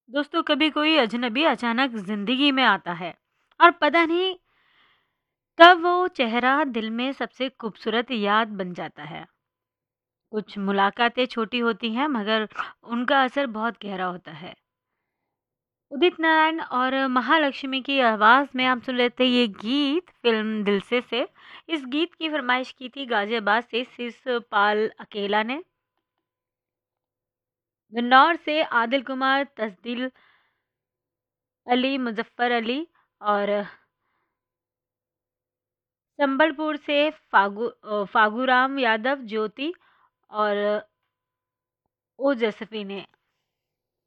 दोस्तों, कभी कोई अजनबी अचानक ज़िंदगी में आता है और पता नहीं कब वो चेहरा दिल में सबसे खूबसूरत याद बन जाता है। कुछ मुलाकातें छोटी होती हैं मगर उनका असर बहुत गहरा होता है। उदित नारायण और महालक्ष्मी की आवाज़ में आप सुन लेते हैं ये गीत फ़िल्म दिल से। इस गीत की फ़रमाइश की थी गाज़ियाबाद से शिषपाल अकेला ने। गन्नौर से आदिल कुमार, तस्दिल अली, मुज़फ़्फ़र अली और संबलपुर से फागूराम यादव, ज्योति और ओजस्वी ने